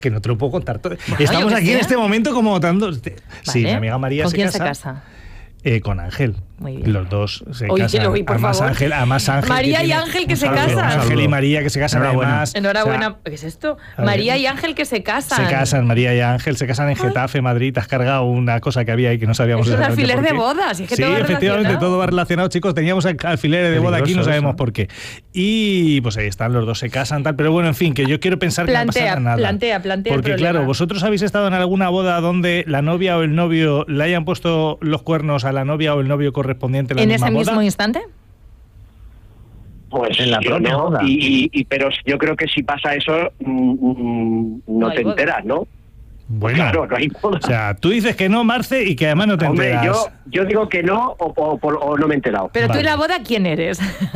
que no te lo puedo contar todo. Estamos aquí en este momento como votando. Sí, mi amiga María ¿Con quién se casa? Con Ángel. Muy bien. Los dos se Oye, casan. Por favor. Ángel María y Ángel que se casan. Ángel y María que se casan. Además. Enhorabuena. O sea, ¿qué es esto? María y Ángel que se casan. Se casan, María y Ángel se casan en Getafe, Madrid. Has cargado una cosa que había ahí que no sabíamos. Es un alfiler de bodas. Es que sí, todo efectivamente, todo va relacionado. Chicos, teníamos alfileres de boda aquí, no sabemos por qué. Y pues ahí están, los dos se casan, tal. Pero bueno, en fin, que yo quiero pensar que no pasa nada. Plantea porque claro, vosotros habéis estado en alguna boda donde la novia o el novio le hayan puesto los cuernos a la novia o el novio correspondiente en ese mismo instante. Pues en la propia boda. Pero yo creo que si pasa eso no te enteras, ¿no? Bueno, claro, no hay boda. O sea, tú dices que no, Marce, y que además no te enteras. Yo digo que no o no me he enterado. Pero tú en la boda, ¿quién eres?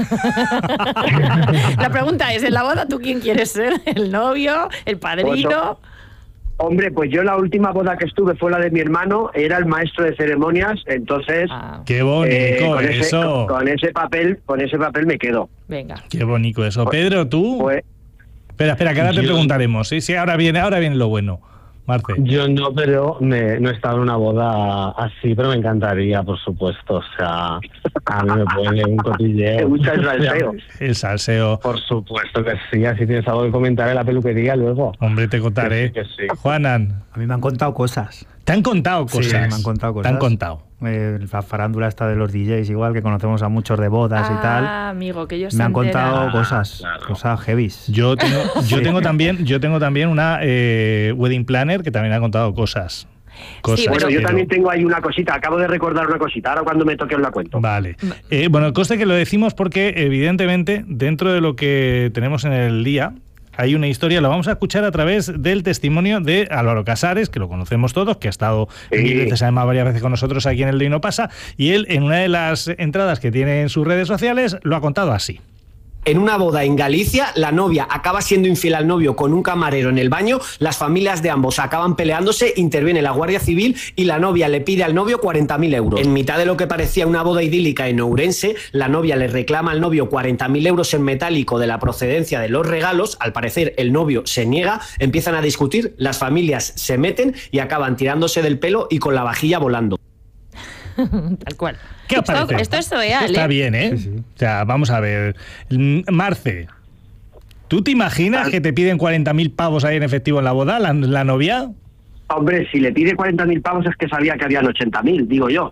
La pregunta es, ¿en la boda tú quién quieres ser? ¿El novio? ¿El padrino? Hombre, pues yo la última boda que estuve fue la de mi hermano, era el maestro de ceremonias, entonces... ¡Qué bonito eso! Con ese papel me quedo. Venga. ¡Qué bonito eso! Pedro, ¿tú? Espera, que ahora te preguntaremos. Sí, ahora viene lo bueno. Marce. Yo no, pero no he estado en una boda así, pero me encantaría, por supuesto. O sea, a mí me pone un cotilleo. ¿Te gusta el salseo? El salseo. Por supuesto que sí, así tienes algo que comentar en la peluquería luego. Hombre, te contaré. Que sí. Juanan. A mí me han contado cosas. ¿Te han contado cosas? Sí, me han contado cosas. ¿Te han contado? La farándula esta de los DJs, igual, que conocemos a muchos de bodas y tal. Amigo, que yo me han contado cosas heavies. Yo tengo también una wedding planner que también ha contado cosas. Sí, bueno, yo también tengo ahí una cosita, acabo de recordar una cosita, ahora cuando me toque os la cuento. Vale. Bueno, conste que lo decimos porque, evidentemente, dentro de lo que tenemos en el día, hay una historia, la vamos a escuchar a través del testimonio de Álvaro Casares, que lo conocemos todos, que ha estado mil veces, además varias veces con nosotros aquí en el de Y No Pasa, y él en una de las entradas que tiene en sus redes sociales lo ha contado así. En una boda en Galicia, la novia acaba siendo infiel al novio con un camarero en el baño, las familias de ambos acaban peleándose, interviene la Guardia Civil y la novia le pide al novio 40.000 euros. En mitad de lo que parecía una boda idílica en Ourense, la novia le reclama al novio 40.000 euros en metálico de la procedencia de los regalos, al parecer el novio se niega, empiezan a discutir, las familias se meten y acaban tirándose del pelo y con la vajilla volando. Tal cual. ¿Qué os parece? Esto es real, Está bien, ¿eh? Sí. O sea, vamos a ver. Marce, ¿tú te imaginas que te piden 40.000 pavos ahí en efectivo en la boda, la novia? Hombre, si le pide 40.000 pavos es que sabía que habían 80.000, digo yo.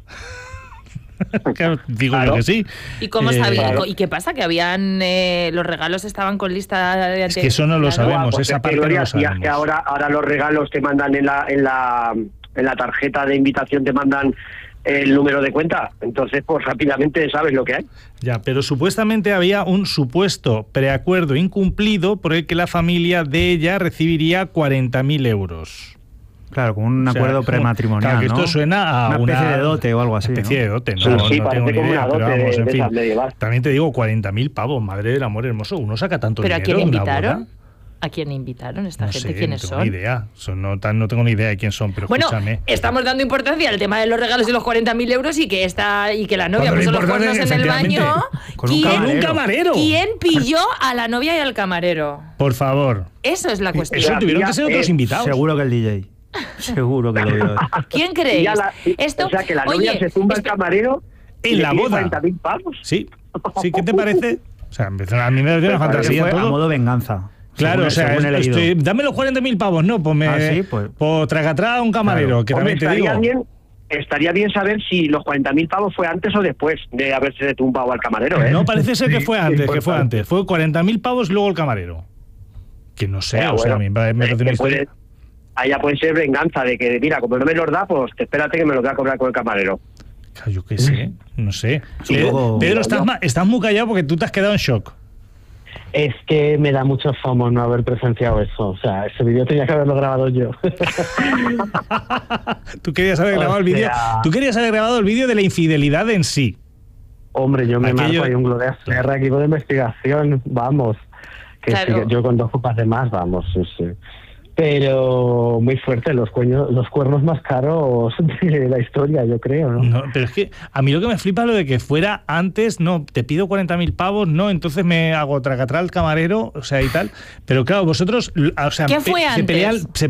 Digo yo que sí. ¿Y cómo sabía? ¿Y qué pasa? ¿Que habían los regalos estaban con lista de Es que eso no lo sabemos, pues esa parte no lo sabemos. Que ahora los regalos te mandan en la tarjeta de invitación, te mandan el número de cuenta, entonces pues rápidamente sabes lo que hay. Ya, pero supuestamente había un supuesto preacuerdo incumplido por el que la familia de ella recibiría 40.000 euros. Claro, como un acuerdo prematrimonial, claro, que esto ¿no? suena a una especie de dote o algo así. Una especie de dote, sí, no tengo ni idea, pero vamos, en fin. Medieval. También te digo, 40.000 pavos, madre del amor hermoso, uno saca tanto dinero. ¿Pero a quién invitaron? ¿A quién invitaron esta gente? ¿Quiénes son? No tengo ni idea. No tengo ni idea de quién son, pero bueno, escúchame. Estamos dando importancia al tema de los regalos y los 40.000 euros y que la novia puso los cuernos en el baño. Con un camarero. ¿Quién pilló a la novia y al camarero? Por favor. Eso es la cuestión. Eso tuvieron que ser otros invitados. Seguro que el DJ. Seguro que lo vio. ¿Quién creéis? O sea, que la novia se zumba al camarero en la boda. 40.000 pavos. Sí, ¿qué te parece? O sea, a mí me parece una fantasía todo. A modo venganza. Claro, según, o sea, dame los 40.000 pavos, no, pues tragatrá a un camarero, claro. Que también te digo. Estaría bien saber si los 40.000 pavos fue antes o después de haberse tumbado al camarero, ¿eh? No, parece ser que fue antes, Fue 40.000 pavos luego el camarero. Que no sé, o sea, a mí me parece una historia. Allá puede ser venganza de que, mira, como no me los da, pues espérate que me los voy a cobrar con el camarero. Claro, yo qué sé, no sé. Sí, Pedro, estás muy callado porque tú te has quedado en shock. Es que me da mucho FOMO no haber presenciado eso. O sea, ese vídeo tenía que haberlo grabado yo. ¿Tú querías haber grabado el vídeo? ¿Tú querías haber grabado el vídeo de la infidelidad en sí? Hombre, yo me marco ahí un Gloria Serra, equipo de investigación, vamos. Que yo con 2 copas de más, vamos, sí. Pero muy fuerte, los cuernos más caros de la historia, yo creo, ¿no? No, pero es que a mí lo que me flipa es lo de que fuera antes, no, te pido 40.000 pavos, no, entonces me hago tracatrá al camarero, o sea, y tal. Pero claro, vosotros, o sea, ¿qué fue antes?